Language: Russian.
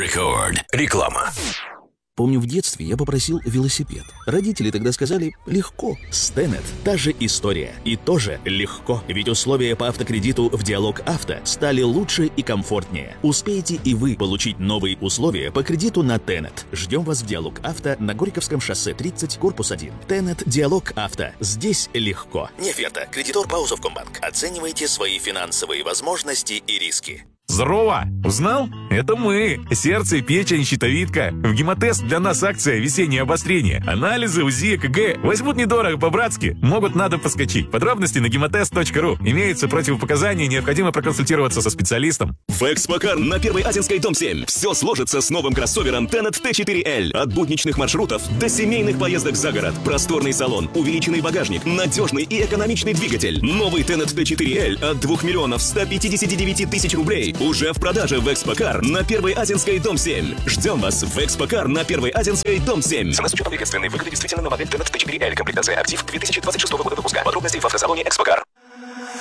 Рекорд. Реклама. Помню, в детстве я попросил велосипед. Родители тогда сказали: легко. С Tenet та же история. И тоже легко. Ведь условия по автокредиту в Диалог Авто стали лучше и комфортнее. Успеете и вы получить новые условия по кредиту на Tenet. Ждем вас в Диалог Авто на Горьковском шоссе 30, корпус 1. Tenet Диалог Авто. Здесь легко. Неферта. Кредитор по Совкомбанк. Оценивайте свои финансовые возможности и риски. Здорово! Узнал? Это мы. Сердце, печень, щитовидка. В гемотест для нас акция «Весеннее обострение». Анализы, УЗИ, ЭКГ возьмут недорого по-братски. Могут надо подскочить. Подробности на гемотест.ру. Имеются противопоказания, необходимо проконсультироваться со специалистом. В Экспокар на Первой Азинской, дом 7. Все сложится с новым кроссовером Tenet T4L. От будничных маршрутов до семейных поездок за город. Просторный салон, увеличенный багажник, надежный и экономичный двигатель. Новый Tenet T4L от 2 миллионов 159 тысяч рублей. Уже в продаже в Экспокар на Первой Азинской, дом 7. Ждем вас в Экспокар на Первой Азинской, дом 7. Цена с учетом приветственной выгоды действительно на модель Tenet T4L. Комплектация «Актив» 2026 года выпуска. Подробности в автосалоне Экспокар.